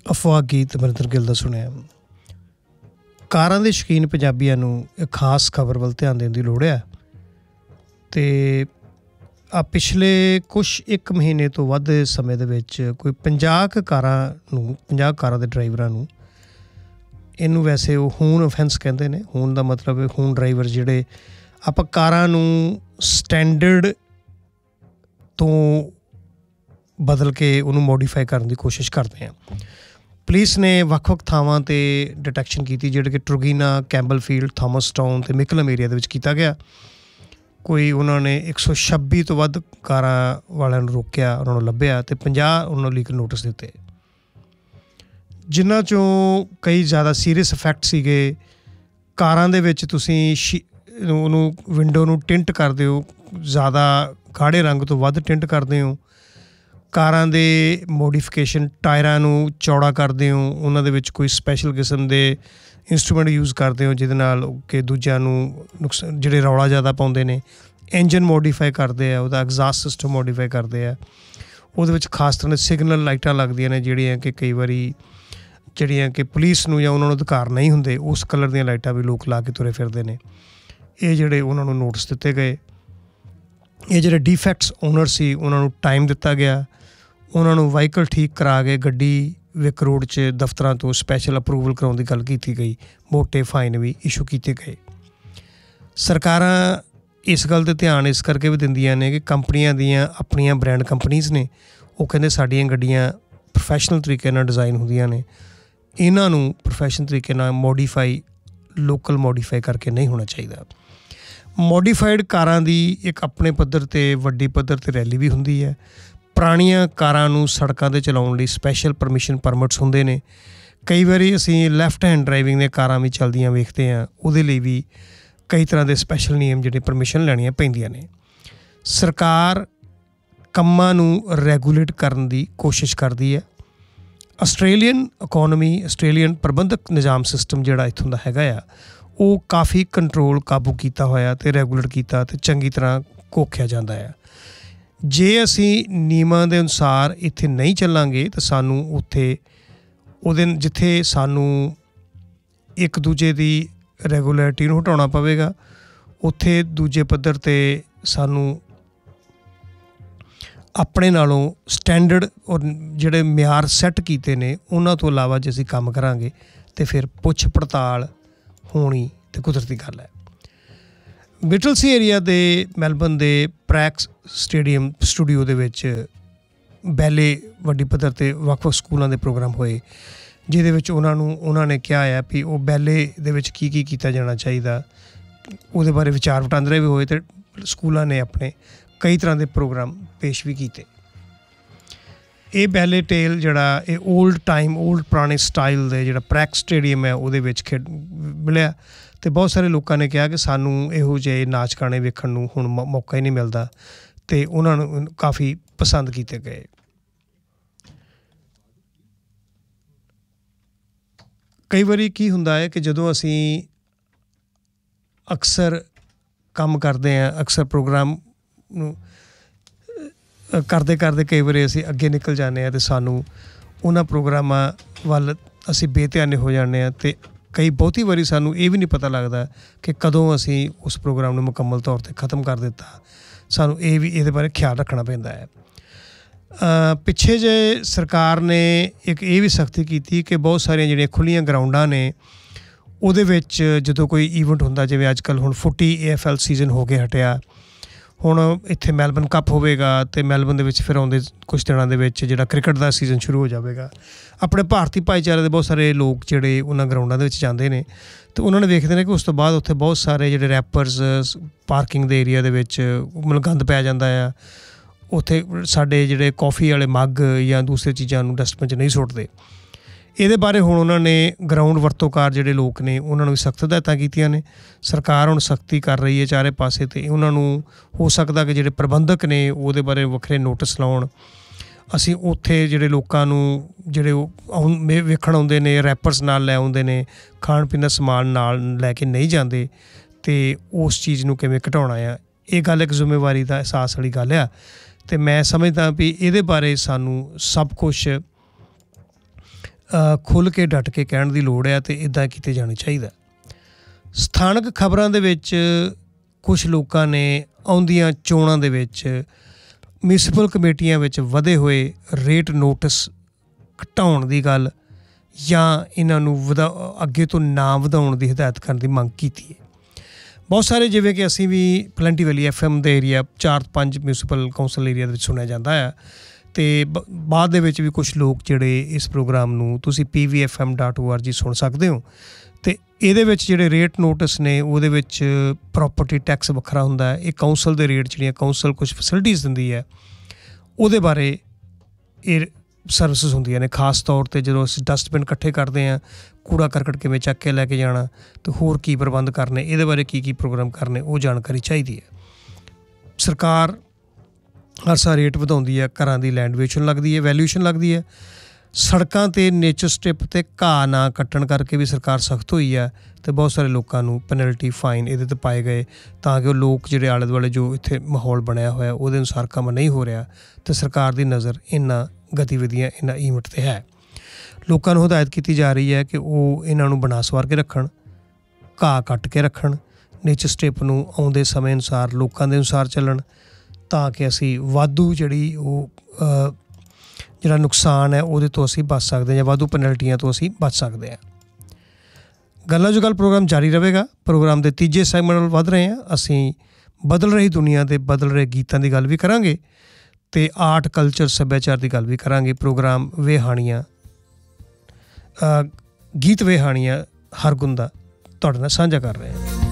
ਅਫਵਾਹ ਗੀਤ ਅਮਰਿੰਦਰ ਗਿੱਲ ਦਾ ਸੁਣਿਆ। ਕਾਰਾਂ ਦੇ ਸ਼ੌਕੀਨ ਪੰਜਾਬੀਆਂ ਨੂੰ ਇੱਕ ਖਾਸ ਖਬਰ ਵੱਲ ਧਿਆਨ ਦੇਣ ਦੀ ਲੋੜ ਆ। ਅਤੇ ਪਿਛਲੇ ਕੁਛ 1 ਮਹੀਨੇ ਤੋਂ ਵੱਧ ਸਮੇਂ ਦੇ ਵਿੱਚ ਕੋਈ 50 ਕਾਰਾਂ ਦੇ ਡਰਾਈਵਰਾਂ ਨੂੰ, ਇਹਨੂੰ ਵੈਸੇ ਉਹ ਹੂਨ ਓਫੈਂਸ ਕਹਿੰਦੇ ਨੇ। ਹੂਨ ਦਾ ਮਤਲਬ ਹੂਨ ਡਰਾਈਵਰ ਜਿਹੜੇ ਆਪਾਂ ਕਾਰਾਂ ਨੂੰ ਸਟੈਂਡਰਡ ਤੋਂ ਬਦਲ ਕੇ ਉਹਨੂੰ ਮੋਡੀਫਾਈ ਕਰਨ ਦੀ ਕੋਸ਼ਿਸ਼ ਕਰਦੇ ਹਾਂ। ਪੁਲਿਸ ਨੇ ਵੱਖ-ਵੱਖ ਥਾਵਾਂ 'ਤੇ ਡਿਟੈਕਸ਼ਨ ਕੀਤੀ, ਜਿਹੜੇ ਕਿ ਟਰੂਗੀਨਾ, ਕੈਂਬਲਫੀਲਡ, ਥਾਮਸ ਟਾਊਨ ਅਤੇ ਮਿਕਲਮ ਏਰੀਆ ਦੇ ਵਿੱਚ ਕੀਤਾ ਗਿਆ। ਕੋਈ ਉਹਨਾਂ ਨੇ 126 ਤੋਂ ਵੱਧ ਕਾਰਾਂ ਵਾਲਿਆਂ ਨੂੰ ਰੋਕਿਆ, ਉਹਨਾਂ ਨੂੰ ਲੱਭਿਆ ਅਤੇ 50 ਉਹਨਾਂ ਨੂੰ ਲੀਗਲ ਨੋਟਿਸ ਦਿੱਤੇ, ਜਿਨ੍ਹਾਂ 'ਚੋਂ ਕਈ ਜ਼ਿਆਦਾ ਸੀਰੀਅਸ ਇਫੈਕਟ ਸੀਗੇ। ਕਾਰਾਂ ਦੇ ਵਿੱਚ ਤੁਸੀਂ ਉਹਨੂੰ ਵਿੰਡੋ ਨੂੰ ਟਿੰਟ ਕਰਦੇ ਹੋ, ਜ਼ਿਆਦਾ ਗਾੜੇ ਰੰਗ ਤੋਂ ਵੱਧ ਟਿੰਟ ਕਰਦੇ ਹੋ। ਕਾਰਾਂ ਦੇ ਮੋਡੀਫਿਕੇਸ਼ਨ, ਟਾਇਰਾਂ ਨੂੰ ਚੌੜਾ ਕਰਦੇ ਹੋ, ਉਹਨਾਂ ਦੇ ਵਿੱਚ ਕੋਈ ਸਪੈਸ਼ਲ ਕਿਸਮ ਦੇ ਇੰਸਟਰੂਮੈਂਟ ਯੂਜ਼ ਕਰਦੇ ਹੋ ਜਿਹਦੇ ਨਾਲ ਕਿ ਦੂਜਿਆਂ ਨੂੰ ਜਿਹੜੇ ਰੌਲਾ ਜ਼ਿਆਦਾ ਪਾਉਂਦੇ ਨੇ। ਇੰਜਨ ਮੋਡੀਫਾਈ ਕਰਦੇ ਆ, ਉਹਦਾ ਐਗਜ਼ਾਸਟ ਸਿਸਟਮ ਮੋਡੀਫਾਈ ਕਰਦੇ ਆ। ਉਹਦੇ ਵਿੱਚ ਖਾਸ ਤਰ੍ਹਾਂ ਦੇ ਸਿਗਨਲ ਲਾਈਟਾਂ ਲੱਗਦੀਆਂ ਨੇ ਜਿਹੜੀਆਂ ਕਿ ਕਈ ਵਾਰੀ ਪੁਲਿਸ ਨੂੰ ਜਾਂ ਉਹਨਾਂ ਨੂੰ ਅਧਿਕਾਰ ਨਹੀਂ ਹੁੰਦੇ, ਉਸ ਕਲਰ ਦੀਆਂ ਲਾਈਟਾਂ ਵੀ ਲੋਕ ਲਾ ਕੇ ਤੁਰੇ ਫਿਰਦੇ ਨੇ। ਇਹ ਜਿਹੜੇ ਉਹਨਾਂ ਨੂੰ ਨੋਟਿਸ ਦਿੱਤੇ ਗਏ। ਇਹ ਜਿਹੜੇ ਡੀਫੈਕਟਸ ਓਨਰ ਸੀ ਉਹਨਾਂ ਨੂੰ ਟਾਈਮ ਦਿੱਤਾ ਗਿਆ, ਉਹਨਾਂ ਨੂੰ ਵਾਹੀਕਲ ਠੀਕ ਕਰਾ ਕੇ ਗੱਡੀ ਵਿਕ ਰੋਡ 'ਚ ਦਫ਼ਤਰਾਂ ਤੋਂ ਸਪੈਸ਼ਲ ਅਪਰੂਵਲ ਕਰਾਉਣ ਦੀ ਗੱਲ ਕੀਤੀ ਗਈ। ਮੋਟੇ ਫਾਈਨ ਵੀ ਇਸ਼ੂ ਕੀਤੇ ਗਏ। ਸਰਕਾਰਾਂ ਇਸ ਗੱਲ 'ਤੇ ਧਿਆਨ ਇਸ ਕਰਕੇ ਵੀ ਦਿੰਦੀਆਂ ਨੇ ਕਿ ਕੰਪਨੀਆਂ ਦੀਆਂ ਆਪਣੀਆਂ ਬ੍ਰਾਂਡ ਕੰਪਨੀਜ਼ ਨੇ, ਉਹ ਕਹਿੰਦੇ ਸਾਡੀਆਂ ਗੱਡੀਆਂ ਪ੍ਰੋਫੈਸ਼ਨਲ ਤਰੀਕੇ ਨਾਲ ਡਿਜ਼ਾਈਨ ਹੁੰਦੀਆਂ ਨੇ, ਇਹਨਾਂ ਨੂੰ ਪ੍ਰੋਫੈਸ਼ਨਲ ਤਰੀਕੇ ਨਾਲ ਲੋਕਲ ਮੋਡੀਫਾਈ ਕਰਕੇ ਨਹੀਂ ਹੋਣਾ ਚਾਹੀਦਾ। ਮੋਡੀਫਾਈਡ ਕਾਰਾਂ ਦੀ ਇੱਕ ਆਪਣੇ ਪੱਧਰ 'ਤੇ ਵੱਡੀ ਪੱਧਰ 'ਤੇ ਰੈਲੀ ਵੀ ਹੁੰਦੀ ਹੈ। ਪੁਰਾਣੀਆਂ ਕਾਰਾਂ ਨੂੰ ਸੜਕਾਂ 'ਤੇ ਚਲਾਉਣ ਲਈ ਸਪੈਸ਼ਲ ਪਰਮਿਸ਼ਨ ਪਰਮਿਟਸ ਹੁੰਦੇ ਨੇ। ਕਈ ਵਾਰੀ ਅਸੀਂ ਲੈਫਟ ਹੈਂਡ ਡਰਾਈਵਿੰਗ ਦੀਆਂ ਕਾਰਾਂ ਵੀ ਚੱਲਦੀਆਂ ਵੇਖਦੇ ਹਾਂ, ਉਹਦੇ ਲਈ ਵੀ ਕਈ ਤਰ੍ਹਾਂ ਦੇ ਸਪੈਸ਼ਲ ਨਿਯਮ ਜਿਹੜੇ ਪਰਮਿਸ਼ਨ ਲੈਣੀਆਂ ਪੈਂਦੀਆਂ ਨੇ। ਸਰਕਾਰ ਕੰਮਾਂ ਨੂੰ ਰੈਗੂਲੇਟ ਕਰਨ ਦੀ ਕੋਸ਼ਿਸ਼ ਕਰਦੀ ਹੈ। ਆਸਟ੍ਰੇਲੀਅਨ ਇਕੋਨਮੀ, ਆਸਟ੍ਰੇਲੀਅਨ ਪ੍ਰਬੰਧਕ ਨਿਜ਼ਾਮ ਸਿਸਟਮ ਜਿਹੜਾ ਇੱਥੋਂ ਦਾ ਹੈਗਾ ਆ, ਉਹ ਕਾਫੀ ਕੰਟਰੋਲ ਕਾਬੂ ਕੀਤਾ ਹੋਇਆ ਅਤੇ ਰੈਗੂਲੇਟ ਕੀਤਾ ਅਤੇ ਚੰਗੀ ਤਰ੍ਹਾਂ ਘੋਖਿਆ ਜਾਂਦਾ ਆ। ਜੇ ਅਸੀਂ ਨਿਯਮਾਂ ਦੇ ਅਨੁਸਾਰ ਇੱਥੇ ਨਹੀਂ ਚੱਲਾਂਗੇ ਤਾਂ ਸਾਨੂੰ ਜਿੱਥੇ ਸਾਨੂੰ ਇੱਕ ਦੂਜੇ ਦੀ ਰੈਗੂਲੈਰਿਟੀ ਨੂੰ ਹਟਾਉਣਾ ਪਵੇਗਾ, ਉੱਥੇ ਦੂਜੇ ਪੱਧਰ 'ਤੇ ਸਾਨੂੰ ਆਪਣੇ ਨਾਲੋਂ ਸਟੈਂਡਰਡ ਔਰ ਜਿਹੜੇ ਮਿਆਰ ਸੈੱਟ ਕੀਤੇ ਨੇ ਉਹਨਾਂ ਤੋਂ ਇਲਾਵਾ ਜੇ ਅਸੀਂ ਕੰਮ ਕਰਾਂਗੇ ਤਾਂ ਫਿਰ ਪੁੱਛ ਪੜਤਾਲ ਹੋਣੀ ਅਤੇ ਕੁਦਰਤੀ ਗੱਲ ਹੈ। ਬਿਟਲਸੀ ਏਰੀਆ ਦੇ ਮੈਲਬਰਨ ਦੇ ਪ੍ਰੈਕਸ ਸਟੂਡੀਓ ਦੇ ਵਿੱਚ ਬੈਲੇ ਵੱਡੀ ਪੱਧਰ 'ਤੇ ਵੱਖ-ਵੱਖ ਸਕੂਲਾਂ ਦੇ ਪ੍ਰੋਗਰਾਮ ਹੋਏ, ਜਿਹਦੇ ਵਿੱਚ ਉਹਨਾਂ ਨੇ ਕਿਹਾ ਆ ਵੀ ਉਹ ਬੈਲੇ ਦੇ ਵਿੱਚ ਕੀ ਕੀਤਾ ਜਾਣਾ ਚਾਹੀਦਾ, ਉਹਦੇ ਬਾਰੇ ਵਿਚਾਰ ਵਟਾਂਦਰੇ ਵੀ ਹੋਏ ਅਤੇ ਸਕੂਲਾਂ ਨੇ ਆਪਣੇ ਕਈ ਤਰ੍ਹਾਂ ਦੇ ਪ੍ਰੋਗਰਾਮ ਪੇਸ਼ ਵੀ ਕੀਤੇ। ਇਹ ਬੈਲੇ ਟੇਲ ਜਿਹੜਾ ਇਹ ਪੁਰਾਣੇ ਸਟਾਈਲ ਦੇ ਜਿਹੜਾ ਪ੍ਰੈਕਸ ਸਟੇਡੀਅਮ ਹੈ ਉਹਦੇ ਵਿੱਚ ਮਿਲਿਆ ਅਤੇ ਬਹੁਤ ਸਾਰੇ ਲੋਕਾਂ ਨੇ ਕਿਹਾ ਕਿ ਸਾਨੂੰ ਇਹੋ ਜਿਹੇ ਨਾਚ ਗਾਣੇ ਵੇਖਣ ਨੂੰ ਹੁਣ ਮੌਕਾ ਹੀ ਨਹੀਂ ਮਿਲਦਾ ਅਤੇ ਉਹਨਾਂ ਨੂੰ ਕਾਫੀ ਪਸੰਦ ਕੀਤੇ ਗਏ। ਕਈ ਵਾਰੀ ਕੀ ਹੁੰਦਾ ਹੈ ਕਿ ਜਦੋਂ ਅਸੀਂ ਅਕਸਰ ਕੰਮ ਕਰਦੇ ਹਾਂ, ਅਕਸਰ ਪ੍ਰੋਗਰਾਮ ਨੂੰ ਕਰਦੇ ਕਈ ਵਾਰੀ ਅਸੀਂ ਅੱਗੇ ਨਿਕਲ ਜਾਂਦੇ ਹਾਂ ਅਤੇ ਸਾਨੂੰ ਉਹਨਾਂ ਪ੍ਰੋਗਰਾਮਾਂ ਵੱਲ ਅਸੀਂ ਬੇਧਿਆਨੇ ਹੋ ਜਾਂਦੇ ਹਾਂ ਅਤੇ ਬਹੁਤੀ ਵਾਰੀ ਸਾਨੂੰ ਇਹ ਵੀ ਨਹੀਂ ਪਤਾ ਲੱਗਦਾ ਕਿ ਕਦੋਂ ਅਸੀਂ ਉਸ ਪ੍ਰੋਗਰਾਮ ਨੂੰ ਮੁਕੰਮਲ ਤੌਰ 'ਤੇ ਖ਼ਤਮ ਕਰ ਦਿੱਤਾ। ਸਾਨੂੰ ਇਹਦੇ ਬਾਰੇ ਖਿਆਲ ਰੱਖਣਾ ਪੈਂਦਾ ਹੈ। ਪਿੱਛੇ ਜਿਹੇ ਸਰਕਾਰ ਨੇ ਇੱਕ ਇਹ ਵੀ ਸਖਤੀ ਕੀਤੀ ਕਿ ਬਹੁਤ ਸਾਰੀਆਂ ਜਿਹੜੀਆਂ ਖੁੱਲ੍ਹੀਆਂ ਗਰਾਊਂਡਾਂ ਨੇ ਉਹਦੇ ਵਿੱਚ ਜਦੋਂ ਕੋਈ ਈਵੈਂਟ ਹੁੰਦਾ, ਜਿਵੇਂ ਅੱਜ ਕੱਲ੍ਹ ਹੁਣ ਫੁੱਟੀ AFL ਸੀਜ਼ਨ ਹੋ ਕੇ ਹਟਿਆ, ਹੁਣ ਇੱਥੇ ਮੈਲਬਰਨ ਕੱਪ ਹੋਵੇਗਾ ਅਤੇ ਮੈਲਬਰਨ ਦੇ ਵਿੱਚ ਫਿਰ ਆਉਂਦੇ ਕੁਛ ਦਿਨਾਂ ਦੇ ਵਿੱਚ ਜਿਹੜਾ ਕ੍ਰਿਕਟ ਦਾ ਸੀਜ਼ਨ ਸ਼ੁਰੂ ਹੋ ਜਾਵੇਗਾ। ਆਪਣੇ ਭਾਰਤੀ ਭਾਈਚਾਰੇ ਦੇ ਬਹੁਤ ਸਾਰੇ ਲੋਕ ਜਿਹੜੇ ਉਹਨਾਂ ਗਰਾਊਂਡਾਂ ਦੇ ਵਿੱਚ ਜਾਂਦੇ ਨੇ ਅਤੇ ਉਹਨਾਂ ਨੇ ਵੇਖਦੇ ਨੇ ਕਿ ਉਸ ਤੋਂ ਬਾਅਦ ਉੱਥੇ ਬਹੁਤ ਸਾਰੇ ਜਿਹੜੇ ਰੈਪਰਸ ਪਾਰਕਿੰਗ ਦੇ ਏਰੀਆ ਦੇ ਵਿੱਚ ਮਤਲਬ ਗੰਦ ਪੈ ਜਾਂਦਾ ਆ। ਉੱਥੇ ਸਾਡੇ ਜਿਹੜੇ ਕੌਫੀ ਵਾਲੇ ਮੱਗ ਜਾਂ ਦੂਸਰੇ ਚੀਜ਼ਾਂ ਨੂੰ ਡਸਟਬਿਨ 'ਚ ਨਹੀਂ ਸੁੱਟਦੇ। ਇਹਦੇ ਬਾਰੇ ਹੁਣ ਉਹਨਾਂ ਨੇ ਗਰਾਊਂਡ ਵਰਤੋਂਕਾਰ ਜਿਹੜੇ ਲੋਕ ਨੇ ਉਹਨਾਂ ਨੂੰ ਵੀ ਸਖਤ ਹਦਾਇਤਾਂ ਕੀਤੀਆਂ ਨੇ। ਸਰਕਾਰ ਹੁਣ ਸਖਤੀ ਕਰ ਰਹੀ ਹੈ ਚਾਰੇ ਪਾਸੇ ਅਤੇ ਉਹਨਾਂ ਨੂੰ ਹੋ ਸਕਦਾ ਕਿ ਜਿਹੜੇ ਪ੍ਰਬੰਧਕ ਨੇ ਉਹਦੇ ਬਾਰੇ ਵੱਖਰੇ ਨੋਟਿਸ ਲਾਉਣ। ਅਸੀਂ ਉੱਥੇ ਜਿਹੜੇ ਲੋਕਾਂ ਨੂੰ ਜਿਹੜੇ ਵੇਖਣ ਆਉਂਦੇ ਨੇ, ਰੈਪਰਸ ਨਾਲ ਲੈ ਆਉਂਦੇ ਨੇ, ਖਾਣ ਪੀਣ ਦਾ ਸਮਾਨ ਨਾਲ ਲੈ ਕੇ ਨਹੀਂ ਜਾਂਦੇ ਅਤੇ ਉਸ ਚੀਜ਼ ਨੂੰ ਕਿਵੇਂ ਘਟਾਉਣਾ ਆ, ਇਹ ਗੱਲ ਇੱਕ ਜ਼ਿੰਮੇਵਾਰੀ ਦਾ ਅਹਿਸਾਸ ਵਾਲੀ ਗੱਲ ਆ। ਅਤੇ ਮੈਂ ਸਮਝਦਾ ਵੀ ਇਹਦੇ ਬਾਰੇ ਸਾਨੂੰ ਸਭ ਕੁਛ ਖੁੱਲ੍ਹ ਕੇ ਡਟ ਕੇ ਕਹਿਣ ਦੀ ਲੋੜ ਹੈ ਅਤੇ ਇੱਦਾਂ ਕੀਤੇ ਜਾਣੇ ਚਾਹੀਦਾ। ਸਥਾਨਕ ਖਬਰਾਂ ਦੇ ਵਿੱਚ ਕੁਛ ਲੋਕਾਂ ਨੇ ਆਉਂਦੀਆਂ ਚੋਣਾਂ ਦੇ ਵਿੱਚ ਮਿਊਨਸਿਪਲ ਕਮੇਟੀਆਂ ਵਿੱਚ ਵਧੇ ਹੋਏ ਰੇਟ ਨੋਟਿਸ ਘਟਾਉਣ ਦੀ ਗੱਲ ਜਾਂ ਇਹਨਾਂ ਨੂੰ ਅੱਗੇ ਤੋਂ ਨਾ ਵਧਾਉਣ ਦੀ ਹਦਾਇਤ ਕਰਨ ਦੀ ਮੰਗ ਕੀਤੀ ਹੈ। ਬਹੁਤ ਸਾਰੇ, ਜਿਵੇਂ ਕਿ ਅਸੀਂ ਵੀ ਪਲੈਂਟੀ ਵੈਲੀ FM ਦੇ ਏਰੀਆ 4-5 ਮਿਊਨਸਿਪਲ ਕੌਂਸਲ ਏਰੀਆ ਦੇ ਵਿੱਚ ਸੁਣਿਆ ਜਾਂਦਾ ਆ, ਅਤੇ ਬਾਅਦ ਦੇ ਵਿੱਚ ਵੀ ਕੁਛ ਲੋਕ ਜਿਹੜੇ ਇਸ ਪ੍ਰੋਗਰਾਮ ਨੂੰ ਤੁਸੀਂ pvfm.org ਸੁਣ ਸਕਦੇ ਹੋ। ਅਤੇ ਇਹਦੇ ਵਿੱਚ ਜਿਹੜੇ ਰੇਟ ਨੋਟਿਸ ਨੇ ਉਹਦੇ ਵਿੱਚ ਪ੍ਰੋਪਰਟੀ ਟੈਕਸ ਵੱਖਰਾ ਹੁੰਦਾ ਹੈ। ਇਹ ਕੌਂਸਲ ਦੇ ਰੇਟ ਜਿਹੜੀਆਂ ਕੌਂਸਲ ਕੁਛ ਫੈਸਿਲਿਟੀਜ਼ ਦਿੰਦੀ ਹੈ ਉਹਦੇ ਬਾਰੇ ਇਹ ਸਰਵਿਸਿਜ਼ ਹੁੰਦੀਆਂ ਨੇ। ਖਾਸ ਤੌਰ 'ਤੇ ਜਦੋਂ ਅਸੀਂ ਡਸਟਬਿਨ ਇਕੱਠੇ ਕਰਦੇ ਹਾਂ, ਕੂੜਾ ਕਰਕਟ ਕਿਵੇਂ ਚੱਕ ਕੇ ਲੈ ਕੇ ਜਾਣਾ ਅਤੇ ਹੋਰ ਕੀ ਪ੍ਰਬੰਧ ਕਰਨੇ, ਇਹਦੇ ਬਾਰੇ ਕੀ ਪ੍ਰੋਗਰਾਮ ਕਰਨੇ, ਉਹ ਜਾਣਕਾਰੀ ਚਾਹੀਦੀ ਹੈ। ਸਰਕਾਰ ਹਰ ਸਾਲ ਰੇਟ ਵਧਾਉਂਦੀ ਹੈ, ਘਰਾਂ ਦੀ ਲੈਂਡ ਵੈਲਿਊਏਸ਼ਨ ਲੱਗਦੀ ਹੈ। ਸੜਕਾਂ 'ਤੇ ਨੇਚਰ ਸਟ੍ਰਿਪ 'ਤੇ ਘਾਹ ਨਾ ਕੱਟਣ ਕਰਕੇ ਵੀ ਸਰਕਾਰ ਸਖਤ ਹੋਈ ਹੈ ਅਤੇ ਬਹੁਤ ਸਾਰੇ ਲੋਕਾਂ ਨੂੰ ਪੈਨਲਟੀ ਫਾਈਨ ਇਹਦੇ 'ਤੇ ਪਾਏ ਗਏ, ਤਾਂ ਕਿ ਉਹ ਲੋਕ ਜਿਹੜੇ ਆਲੇ ਦੁਆਲੇ ਜੋ ਇੱਥੇ ਮਾਹੌਲ ਬਣਿਆ ਹੋਇਆ ਉਹਦੇ ਅਨੁਸਾਰ ਕੰਮ ਨਹੀਂ ਹੋ ਰਿਹਾ ਅਤੇ ਸਰਕਾਰ ਦੀ ਨਜ਼ਰ ਇਹਨਾਂ ਗਤੀਵਿਧੀਆਂ ਇਹਨਾਂ ਈਵੈਂਟ 'ਤੇ ਹੈ। ਲੋਕਾਂ ਨੂੰ ਹਦਾਇਤ ਕੀਤੀ ਜਾ ਰਹੀ ਹੈ ਕਿ ਉਹ ਇਹਨਾਂ ਨੂੰ ਬਣਾ ਸੰਵਾਰ ਕੇ ਰੱਖਣ, ਘਾਹ ਕੱਟ ਕੇ ਰੱਖਣ, ਨੇਚਰ ਸਟ੍ਰਿਪ ਨੂੰ ਆਉਂਦੇ ਸਮੇਂ ਅਨੁਸਾਰ ਲੋਕਾਂ ਦੇ ਅਨੁਸਾਰ ਚੱਲਣ, ਤਾਂ ਕਿ ਅਸੀਂ ਵਾਧੂ ਜਿਹੜਾ ਨੁਕਸਾਨ ਹੈ ਉਹਦੇ ਤੋਂ ਅਸੀਂ ਬਚ ਸਕਦੇ ਹਾਂ ਜਾਂ ਵਾਧੂ ਪੈਨਲਟੀਆਂ ਤੋਂ ਅਸੀਂ ਬਚ ਸਕਦੇ ਹਾਂ। ਗੱਲਾਂ ਜੋ ਗੱਲ ਪ੍ਰੋਗਰਾਮ ਜਾਰੀ ਰਹੇਗਾ। ਪ੍ਰੋਗਰਾਮ ਦੇ ਤੀਜੇ ਸੈਗਮੈਂਟ ਵੱਲ ਵੱਧ ਰਹੇ ਹਾਂ। ਅਸੀਂ ਬਦਲ ਰਹੀ ਦੁਨੀਆ ਦੇ ਬਦਲ ਰਹੇ ਗੀਤਾਂ ਦੀ ਗੱਲ ਵੀ ਕਰਾਂਗੇ ਅਤੇ ਆਰਟ ਕਲਚਰ ਸੱਭਿਆਚਾਰ ਦੀ ਗੱਲ ਵੀ ਕਰਾਂਗੇ। ਪ੍ਰੋਗਰਾਮ ਗੀਤ ਵੇਹਾਣੀਆਂ ਹਰਗੁਣ ਦਾ ਤੁਹਾਡੇ ਨਾਲ ਸਾਂਝਾ ਕਰ ਰਹੇ ਹਾਂ।